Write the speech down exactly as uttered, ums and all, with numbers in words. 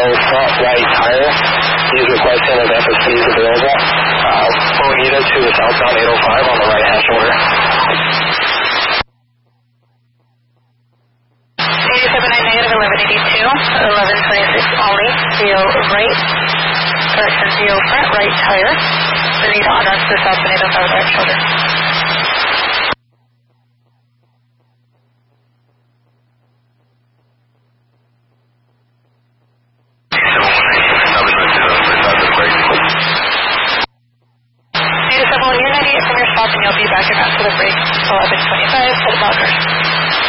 front right tire. He's requesting if F S P is available. Uh, Bonita to the southbound eight oh five on the right hand shoulder. eighty-seven nine negative eleven eighty-two, eleven twenty-six only, Zio right, correction, Zio front right tire. Bonita on us to the southbound eight oh five right shoulder. eighty-seven, when you're ninety-eight from your stop and you'll be back around to the brake, eleven twenty-five, to the Balkers.